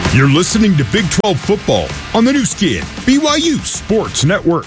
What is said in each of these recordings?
You're listening to Big 12 football on the new skin, BYU Sports Network.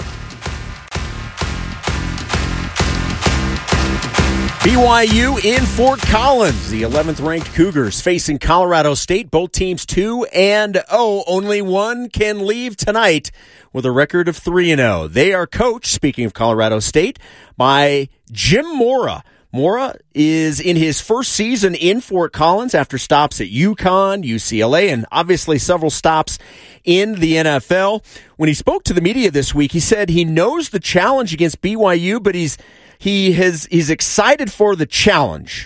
BYU in Fort Collins. The 11th ranked Cougars facing Colorado State. Both teams 2-0. Only one can leave tonight with a record of 3-0. They are coached, speaking of Colorado State, by Jim Mora. Mora is in his first season in Fort Collins after stops at UConn, UCLA, and obviously several stops in the NFL. When he spoke to the media this week, he said he knows the challenge against BYU, but he's excited for the challenge.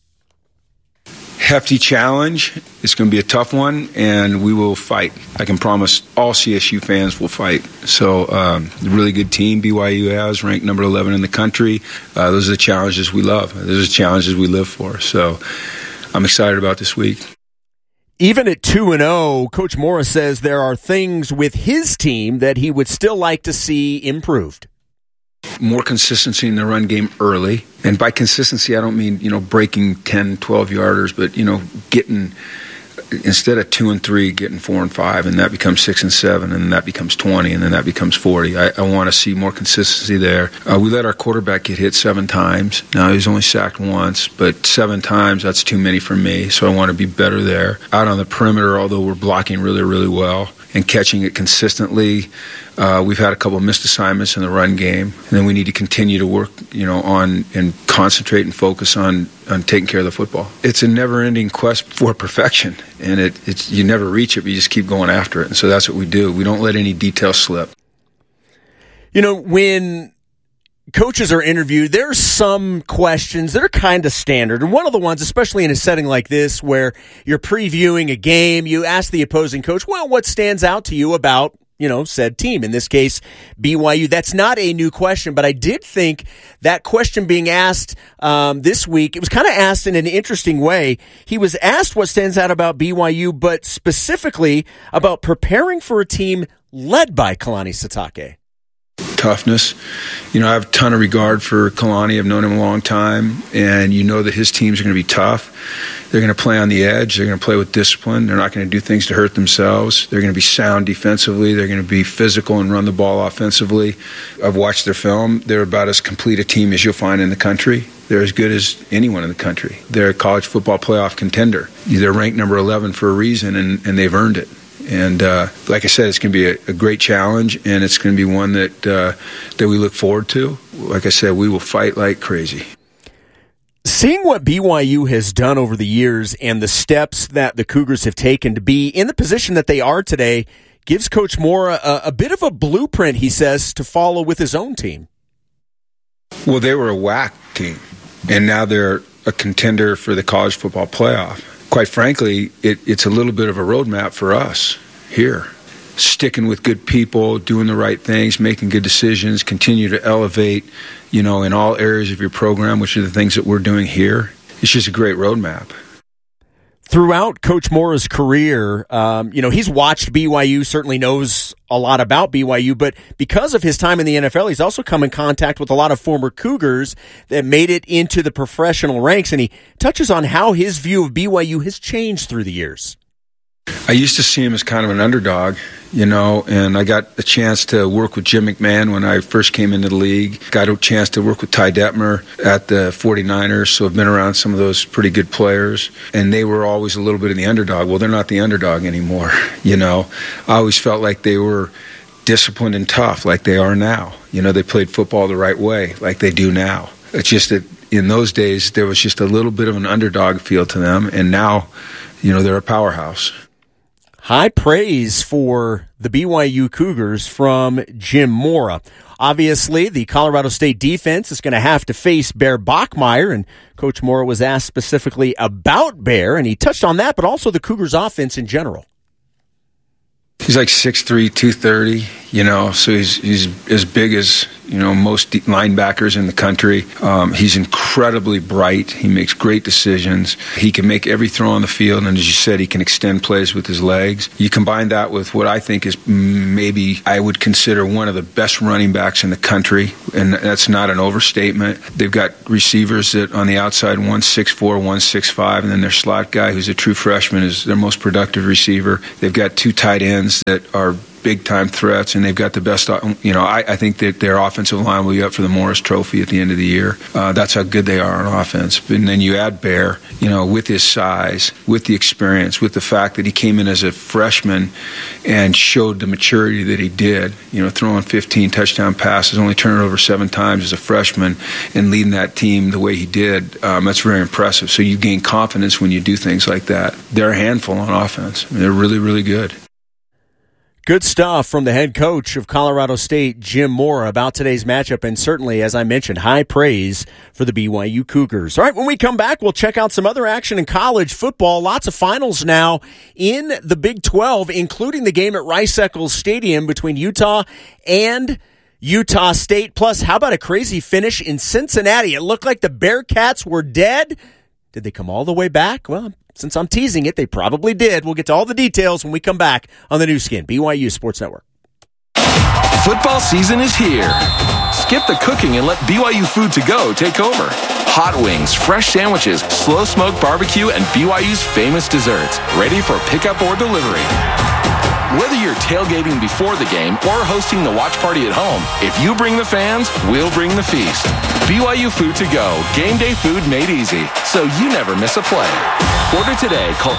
Hefty challenge. It's going to be a tough one, and we will fight. I can promise all CSU fans will fight. So, a really good team BYU has, ranked number 11 in the country. Those are the challenges we love. Those are the challenges we live for. So, I'm excited about this week. Even at 2-0, Coach Mora says there are things with his team that he would still like to see improved. More consistency in the run game early. And by consistency, I don't mean, breaking 10, 12-yarders, but, getting, instead of 2 and 3, getting 4 and 5, and that becomes 6 and 7, and that becomes 20, and then that becomes 40. I want to see more consistency there. We let our quarterback get hit 7 times. Now, he's only sacked once, but 7 times, that's too many for me, so I want to be better there. Out on the perimeter, although we're blocking really, really well and catching it consistently, we've had a couple of missed assignments in the run game, and then we need to continue to work, on and concentrate and focus on taking care of the football. It's a never-ending quest for perfection, and it's you never reach it, but you just keep going after it, and so that's what we do. We don't let any detail slip. When coaches are interviewed, there's some questions that are kind of standard. And one of the ones, especially in a setting like this where you're previewing a game, you ask the opposing coach, well, what stands out to you about, said team? In this case, BYU. That's not a new question, but I did think that question being asked this week, it was kind of asked in an interesting way. He was asked what stands out about BYU, but specifically about preparing for a team led by Kalani Sitake. Toughness. I have a ton of regard for Kalani. I've known him a long time, and that his teams are going to be tough. They're going to play on the edge. They're going to play with discipline. They're not going to do things to hurt themselves. They're going to be sound defensively. They're going to be physical and run the ball offensively. I've watched their film. They're about as complete a team as you'll find in the country. They're as good as anyone in the country. They're a college football playoff contender. They're ranked number 11 for a reason, and they've earned it. And like I said, it's going to be a great challenge, and it's going to be one that we look forward to. Like I said, we will fight like crazy. Seeing what BYU has done over the years and the steps that the Cougars have taken to be in the position that they are today gives Coach Mora a bit of a blueprint, he says, to follow with his own team. Well, they were a WAC team, and now they're a contender for the college football playoff. Quite frankly, it's a little bit of a roadmap for us here. Sticking with good people, doing the right things, making good decisions, continue to elevate, in all areas of your program, which are the things that we're doing here. It's just a great roadmap. Throughout Coach Mora's career, he's watched BYU, certainly knows a lot about BYU, but because of his time in the NFL, he's also come in contact with a lot of former Cougars that made it into the professional ranks, and he touches on how his view of BYU has changed through the years. I used to see him as kind of an underdog, and I got a chance to work with Jim McMahon when I first came into the league. Got a chance to work with Ty Detmer at the 49ers, so I've been around some of those pretty good players, and they were always a little bit of the underdog. Well, they're not the underdog anymore, I always felt like they were disciplined and tough like they are now. They played football the right way like they do now. It's just that in those days there was just a little bit of an underdog feel to them, and now, they're a powerhouse. High praise for the BYU Cougars from Jim Mora. Obviously, the Colorado State defense is going to have to face Bear Bachmeier, and Coach Mora was asked specifically about Bear, and he touched on that, but also the Cougars' offense in general. He's like 6'3", 230, so he's as big as most linebackers in the country. He's incredibly bright. He makes great decisions. He can make every throw on the field, and as you said, he can extend plays with his legs. You combine that with what I think is maybe I would consider one of the best running backs in the country, and that's not an overstatement. They've got receivers that on the outside, 164, 165, and then their slot guy, who's a true freshman, is their most productive receiver. They've got two tight ends that are big-time threats, and they've got the best, I think that their offensive line will be up for the Morris Trophy at the end of the year. That's how good they are on offense. And then you add Bear, with his size, with the experience, with the fact that he came in as a freshman and showed the maturity that he did, throwing 15 touchdown passes, only turning it over 7 times as a freshman, and leading that team the way he did. That's very impressive. So you gain confidence when you do things like that. They're a handful on offense. They're really, really good. Good stuff from the head coach of Colorado State, Jim Mora, about today's matchup, and certainly, as I mentioned, high praise for the BYU Cougars. All right, when we come back, we'll check out some other action in college football. Lots of finals now in the Big 12, including the game at Rice-Eccles Stadium between Utah and Utah State. Plus, how about a crazy finish in Cincinnati? It looked like the Bearcats were dead. Did they come all the way back? Well, since I'm teasing it, they probably did. We'll get to all the details when we come back on the new skin, BYU Sports Network. Football season is here. Skip the cooking and let BYU Food to Go take over. Hot wings, fresh sandwiches, slow smoked barbecue, and BYU's famous desserts, ready for pickup or delivery. Whether you're tailgating before the game or hosting the watch party at home, if you bring the fans, we'll bring the feast. BYU Food to Go, game day food made easy, so you never miss a play. Order today. Call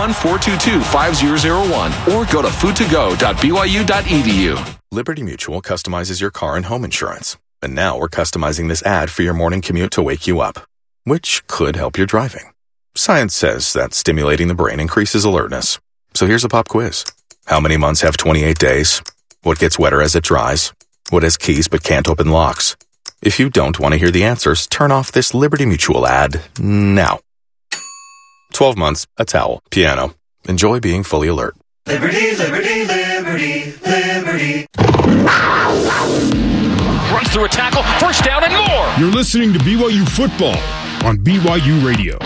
801-422-5001 or go to foodtogo.byu.edu. Liberty Mutual customizes your car and home insurance. And now we're customizing this ad for your morning commute to wake you up, which could help your driving. Science says that stimulating the brain increases alertness. So here's a pop quiz. How many months have 28 days? What gets wetter as it dries? What has keys but can't open locks? If you don't want to hear the answers, turn off this Liberty Mutual ad now. 12 months, a towel, piano. Enjoy being fully alert. Liberty, liberty, liberty, liberty. Runs through a tackle, first down and more. You're listening to BYU Football on BYU Radio.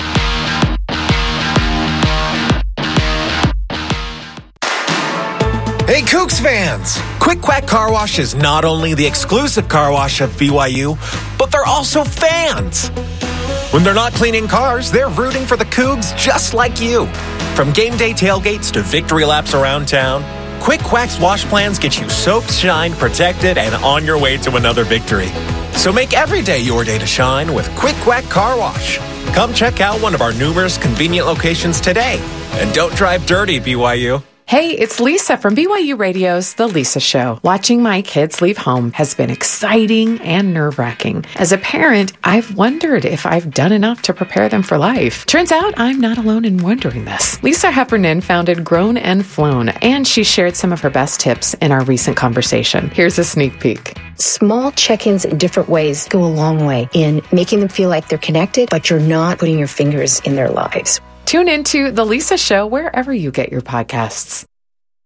Hey, Cougs fans! Quick Quack Car Wash is not only the exclusive car wash of BYU, but they're also fans. When they're not cleaning cars, they're rooting for the Cougs just like you. From game day tailgates to victory laps around town, Quick Quack's wash plans get you soaked, shined, protected, and on your way to another victory. So make every day your day to shine with Quick Quack Car Wash. Come check out one of our numerous convenient locations today. And don't drive dirty, BYU. Hey, it's Lisa from BYU Radio's The Lisa Show. Watching my kids leave home has been exciting and nerve-wracking. As a parent, I've wondered if I've done enough to prepare them for life. Turns out I'm not alone in wondering this. Lisa Heffernan founded Grown and Flown, and she shared some of her best tips in our recent conversation. Here's a sneak peek. Small check-ins in different ways go a long way in making them feel like they're connected, but you're not putting your fingers in their lives. Tune into The Lisa Show wherever you get your podcasts.